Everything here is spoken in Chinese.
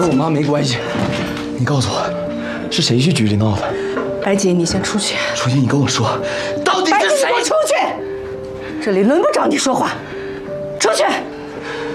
跟我妈没关系。你告诉我，是谁去局里闹的？ 白姐，你先出去。 楚晴，你跟我说，到底是谁？ 出去！这里轮不着你说话，出去！